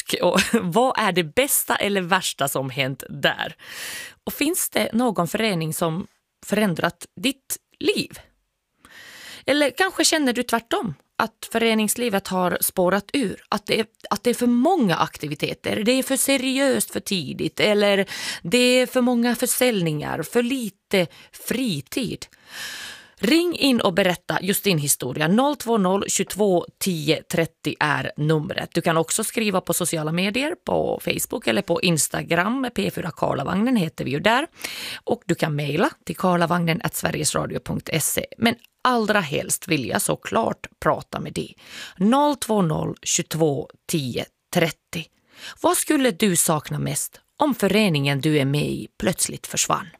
Tack. Och vad är det bästa eller värsta som hänt där? Och finns det någon förening som förändrat ditt liv? Eller kanske känner du tvärtom, att föreningslivet har spårat ur, att det är för många aktiviteter, det är för seriöst för tidigt eller det är för många försäljningar, för lite fritid. Ring in och berätta just din historia. 020 22 10 30 är numret. Du kan också skriva på sociala medier, på Facebook eller på Instagram. P4 Karlavagnen heter vi ju där. Och du kan mejla till karlavagnen@sverigesradio.se. Men allra helst vill jag såklart prata med dig. 020 22 10 30. Vad skulle du sakna mest om föreningen du är med i plötsligt försvann?